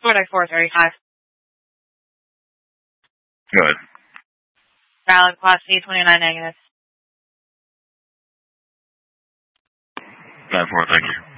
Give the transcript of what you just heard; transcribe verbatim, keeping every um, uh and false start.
Florida four thirty-five. Go ahead. Valid class C twenty-nine negative. nine four, thank you.